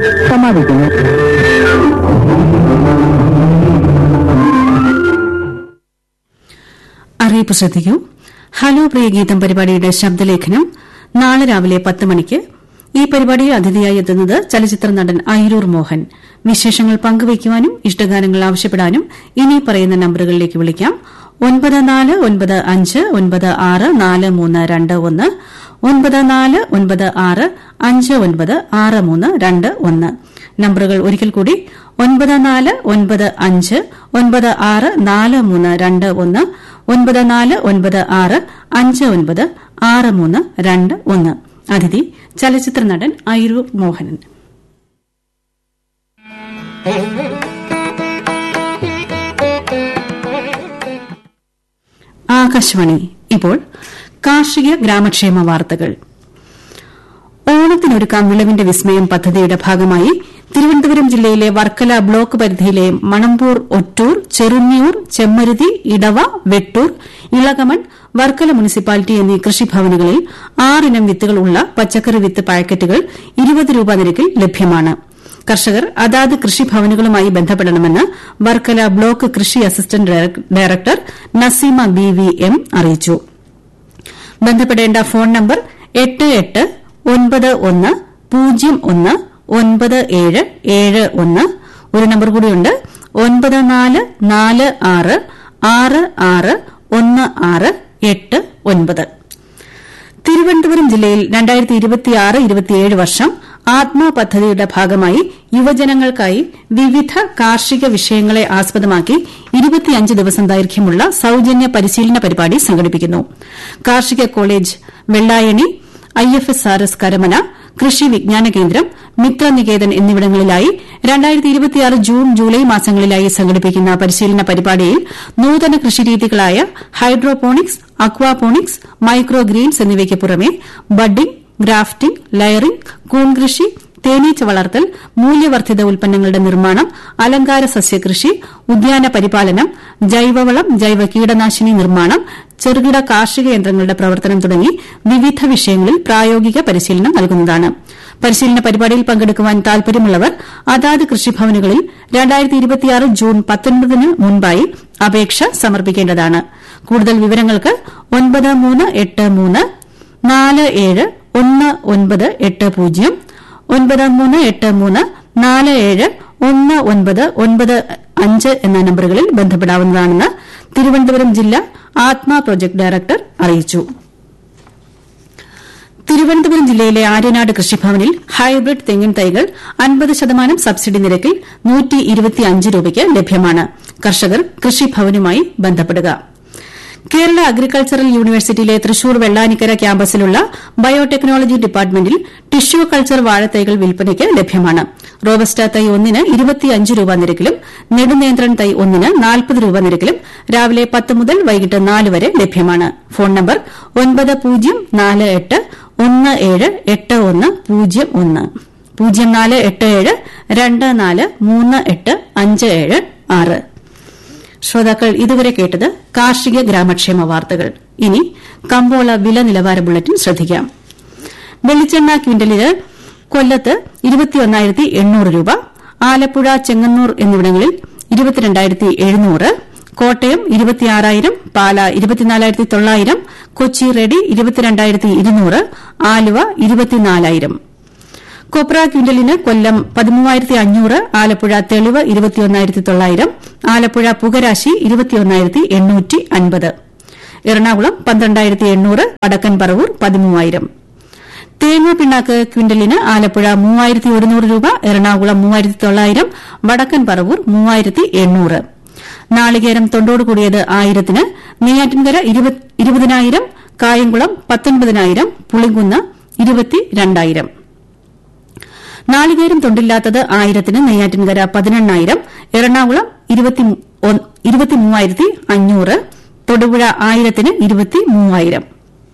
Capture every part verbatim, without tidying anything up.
സമാപിക്കുന്നു. അറിയിപ്പ് ശ്രദ്ധിക്കൂ. ഹലോ പ്രിയ ഗീതം പരിപാടിയുടെ ശബ്ദലേഖനം നാളെ രാവിലെ പത്ത് മണിക്ക്. ഈ പരിപാടിയിൽ അതിഥിയായി എത്തുന്നത് ചലച്ചിത്ര നടൻ അയിരൂർ മോഹൻ. വിശേഷങ്ങൾ പങ്കുവയ്ക്കുവാനും ഇഷ്ടഗാനങ്ങൾ ആവശ്യപ്പെടാനും ഇനി പറയുന്ന നമ്പറുകളിലേക്ക് വിളിക്കാം. ഒൻപത് നാല് ഒൻപത് അഞ്ച് ഒൻപത് ആറ് നാല് മൂന്ന് രണ്ട് ഒന്ന്, ഒൻപത് നാല് ഒൻപത് ആറ് അഞ്ച് ഒൻപത് ആറ് മൂന്ന് രണ്ട് ഒന്ന്. നമ്പറുകൾ ഒരിക്കൽ കൂടി: ഒൻപത് നാല് ഒൻപത് അഞ്ച് ഒൻപത് ആറ് നാല് മൂന്ന് രണ്ട് ഒന്ന്, ഒൻപത് നാല് ഒൻപത് ആറ് അഞ്ച് ഒൻപത് ആറ് മൂന്ന് രണ്ട് ഒന്ന്. അതിഥി ചലച്ചിത്ര നടൻ അയിരൂർ മോഹനൻ. ആകാശവാണി. ഇപ്പോൾ കാർഷിക ഗ്രാമക്ഷേമ വാർത്തകൾ. ഓണത്തിനൊരുക്കാം വിളവിന്റെ വിസ്മയം പദ്ധതിയുടെ ഭാഗമായി തിരുവനന്തപുരം ജില്ലയിലെ വർക്കല ബ്ലോക്ക് പരിധിയിലെ മണമ്പൂർ, ഒറ്റൂർ, ചെറുന്നിയൂർ, ചെമ്മരുതി, ഇടവ, വെട്ടൂർ, ഇളകമൺ, വർക്കല മുനിസിപ്പാലിറ്റി എന്നീ കൃഷിഭവനുകളിൽ ആറിനം വിത്തുകൾ ഉള്ള പച്ചക്കറി വിത്ത് പാക്കറ്റുകൾ ഇരുപത് രൂപ നിരക്കിൽ ലഭ്യമാണ്. കർഷകർ അതാത് കൃഷിഭവനുകളുമായി ബന്ധപ്പെടണമെന്ന് വർക്കല ബ്ലോക്ക് കൃഷി assistant director Naseema B V M അറിയിച്ചു. ബന്ധപ്പെടേണ്ട ഫോൺ നമ്പർ എട്ട് എട്ട് ഒൻപത് ഒന്ന് പൂജ്യം ഒന്ന് ഒൻപത് ഏഴ് ഏഴ് ഒന്ന്. ഒരു നമ്പർ കൂടിയുണ്ട്: ഒൻപത് നാല് നാല് ആറ് ആറ് ആറ് ഒന്ന് ആറ് എട്ട് ഒൻപത്. തിരുവനന്തപുരം ജില്ലയിൽ രണ്ടായിരത്തി ഇരുപത്തിയാറ് ഇരുപത്തിയേഴ് വർഷം ആത്മാ പദ്ധതിയുടെ ഭാഗമായി യുവജനങ്ങൾക്കായി വിവിധ കാർഷിക വിഷയങ്ങളെ ആസ്പദമാക്കി ഇരുപത്തിയഞ്ച് ദിവസം ദൈർഘ്യമുള്ള സൌജന്യ പരിശീലന പരിപാടി സംഘടിപ്പിക്കുന്നു. കാർഷിക college Vellayani, I F S R S Karamana, കൃഷി വിജ്ഞാന കേന്ദ്രം, മിത്രനികേതൻ എന്നിവിടങ്ങളിലായി രണ്ടായിരത്തി ഇരുപത്തിയാറ് ജൂൺ ജൂലൈ മാസങ്ങളിലായി സംഘടിപ്പിക്കുന്ന പരിശീലന പരിപാടിയിൽ നൂതന കൃഷിരീതികളായ ഹൈഡ്രോപോണിക്സ്, അക്വാപോണിക്സ്, മൈക്രോ ഗ്രീൻസ് എന്നിവയ്ക്ക് പുറമെ ബഡ്ഡിംഗ്, ഗ്രാഫ്റ്റിംഗ്, ലയറിംഗ്, കൂൺകൃഷി, തേനീച്ച വളർത്തൽ, മൂല്യവർദ്ധിത ഉൽപ്പന്നങ്ങളുടെ നിർമ്മാണം, അലങ്കാര സസ്യകൃഷി, ഉദ്യാന പരിപാലനം, ജൈവവളം, ജൈവ കീടനാശിനി നിർമ്മാണം, ചെറുകിട കാർഷിക യന്ത്രങ്ങളുടെ പ്രവർത്തനം തുടങ്ങി വിവിധ വിഷയങ്ങളിൽ പ്രായോഗിക പരിശീലനം നൽകുന്നതാണ്. പരിശീലന പരിപാടിയിൽ പങ്കെടുക്കുവാൻ താൽപര്യമുള്ളവർ അതാത് കൃഷിഭവനുകളിൽ രണ്ടായിരത്തി ഇരുപത്തിയാറ് ജൂൺ പത്തൊൻപതിന് മുൻപായി അപേക്ഷ സമർപ്പിക്കേണ്ടതാണ്. കൂടുതൽ വിവരങ്ങൾക്ക് ഒൻപത് മൂന്ന് എട്ട് മൂന്ന് നാല് ഏഴ് ഒന്ന് ഒൻപത് എട്ട് പൂജ്യം, ഒൻപത് മൂന്ന് എട്ട് മൂന്ന് നാല് ഏഴ് ഒന്ന് ഒൻപത് ഒൻപത് അഞ്ച് എന്ന നമ്പറുകളിൽ ബന്ധപ്പെടാവുന്നതാണെന്ന് തിരുവനന്തപുരം ജില്ലാ ആത്മാ പ്രൊജക്ട് ഡയറക്ടർ അറിയിച്ചു. തിരുവനന്തപുരം ജില്ലയിലെ ആര്യനാട് കൃഷിഭവനിൽ ഹൈബ്രിഡ് തെങ്ങിൻ തൈകൾ അൻപത് ശതമാനം സബ്സിഡി നിരക്കിൽ നൂറ്റി ഇരുപത്തിയഞ്ച് രൂപയ്ക്ക് ലഭ്യമാണ്. കർഷകർ കൃഷിഭവനുമായി ബന്ധപ്പെടുക. കേരള അഗ്രികൾച്ചറൽ യൂണിവേഴ്സിറ്റിയിലെ തൃശൂർ വെള്ളാനിക്കര ക്യാമ്പസിലുള്ള ബയോടെക്നോളജി ഡിപ്പാർട്ട്മെന്റിൽ ടിഷ്യൂ കൾച്ചർ വാഴത്തൈകൾ വിൽപ്പനയ്ക്ക് ലഭ്യമാണ്. റോബസ്റ്റ തൈ ഒന്നിന് ഇരുപത്തിയഞ്ച് രൂപ നിരക്കിലും നെടുനേന്ത്രൻ തൈ ഒന്നിന് നാൽപ്പത് രൂപ നിരക്കിലും രാവിലെ പത്ത് മുതൽ വൈകിട്ട് നാല് വരെ ലഭ്യമാണ്. ഫോൺ നമ്പർ ഒൻപത് പൂജ്യം നാല് എട്ട് ഒന്ന് ഏഴ് എട്ട് ഒന്ന് പൂജ്യം ഒന്ന്, പൂജ്യം നാല് എട്ട് ഏഴ് രണ്ട് നാല് മൂന്ന് എട്ട് അഞ്ച് ഏഴ് ആറ്. ശ്രോതാക്കൾ ഇതുവരെ കേട്ടത് കാർഷിക ഗ്രാമക്ഷേമ വാർത്തകൾ. ഇനി കമ്പോള വില നിലവാര ബുള്ളറ്റിൻ ശ്രദ്ധിക്കാം. വെളിച്ചെണ്ണ ക്വിന്റലിന് കൊല്ലത്ത് ഇരുപത്തിയൊന്നായിരത്തി എണ്ണൂറ് രൂപ, ആലപ്പുഴ, ചെങ്ങന്നൂർ എന്നിവിടങ്ങളിൽ ഇരുപത്തിരണ്ടായിരത്തി എഴുന്നൂറ്, കോട്ടയം ഇരുപത്തിയാറായിരം, പാല ഇരുപത്തിനാലായിരത്തി തൊള്ളായിരം, കൊച്ചി റെഡി ഇരുപത്തിരണ്ടായിരത്തി ഇരുന്നൂറ്, ആലുവ ഇരുപത്തിനാലായിരം. കൊപ്ര ക്വിന്റലിന് കൊല്ലം പതിമൂവായിരത്തി അഞ്ഞൂറ്, ആലപ്പുഴ തെളിവ് ഇരുപത്തിയൊന്നായിരത്തി തൊള്ളായിരം, ആലപ്പുഴ പുകരാശി ഇരുപത്തിയൊന്നായിരത്തി എണ്ണൂറ്റി അൻപത്, എറണാകുളം പന്ത്രണ്ടായിരത്തി എണ്ണൂറ്, വടക്കൻ പറവൂർ പതിമൂവായിരം. തേങ്ങ പിണ്ണാക്ക് ക്വിന്റലിന് ആലപ്പുഴ മൂവായിരത്തി ഒരുന്നൂറ് രൂപ, എറണാകുളം മൂവായിരത്തി തൊള്ളായിരം, വടക്കൻ പറവൂർ മൂവായിരത്തി എണ്ണൂറ്. നാളികേരം തൊണ്ടോട് കൂടിയത് ആയിരത്തിന് നെയ്യാറ്റിൻകര ഇരുപതിനായിരം, കായംകുളം പത്തൊൻപതിനായിരം, പുളിങ്കുന്ന് ഇരുപത്തിരണ്ടായിരം. നാളികേരം തൊണ്ടില്ലാത്തത് ആയിരത്തിന് നെയ്യാറ്റിൻകര പതിനെണ്ണായിരം, എറണാകുളം ഇരുപത്തിമൂവായിരത്തി അഞ്ഞൂറ്, തൊടുപുഴ ആയിരത്തിന് ഇരുപത്തിമൂവായിരം.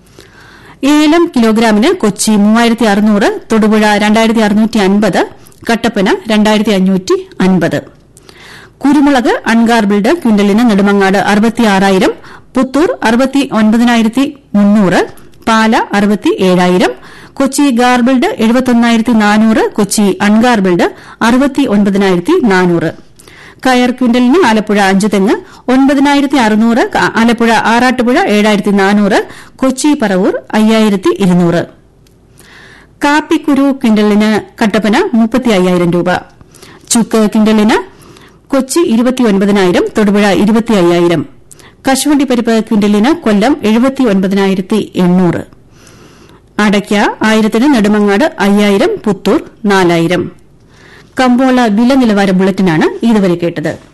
ഏലം കിലോഗ്രാമിന് കൊച്ചി മൂവായിരത്തി അറുന്നൂറ്, തൊടുപുഴ രണ്ടായിരത്തി അറുന്നൂറ്റി അൻപത്, കട്ടപ്പന രണ്ടായിരത്തി അഞ്ഞൂറ്റി അൻപത്. കുരുമുളക് അൺഗാർബിൾഡ് ക്വിന്റലിന് നെടുമങ്ങാട് അറുപത്തിയാറായിരം, പുത്തൂർ അറുപത്തി ഒൻപതിനായിരത്തി മുന്നൂറ്, പാല അറുപത്തി ഏഴായിരം, കൊച്ചി ഗാർബിൾഡ് എഴുപത്തൊന്നായിരത്തി നാനൂറ്, കൊച്ചി അൺഗാർബിൾഡ് അറുപത്തി ഒൻപതിനായിരത്തി നാനൂറ്. കയർ ക്വിന്റലിന് ആലപ്പുഴ അഞ്ചുതെങ്ങ് ഒൻപതിനായിരത്തി അറുന്നൂറ്, ആലപ്പുഴ ആറാട്ടുപുഴ ഏഴായിരത്തി നാനൂറ്, കൊച്ചി പറവൂർ അയ്യായിരത്തി ഇരുന്നൂറ്. കാപ്പിക്കുരു ക്വിന്റലിന് കട്ടപ്പന മുപ്പത്തി അയ്യായിരം രൂപ. ചുക്ക് ക്വിന്റലിന് കൊച്ചി ഇരുപത്തിയൊൻപതിനായിരം, തൊടുപുഴ ഇരുപത്തി അയ്യായിരം. കശുവണ്ടിപ്പരിപ്പ് ക്വിന്റലിന് കൊല്ലം എഴുപത്തി ഒൻപതിനായിരത്തി എണ്ണൂറ്. അടയ്ക്ക ആയിരത്തിന് നെടുമങ്ങാട് അയ്യായിരം, പുത്തൂർ നാലായിരം. കമ്പോള വില നിലവാര ബുള്ളറ്റിനാണ് ഇതുവരെ കേട്ടത്.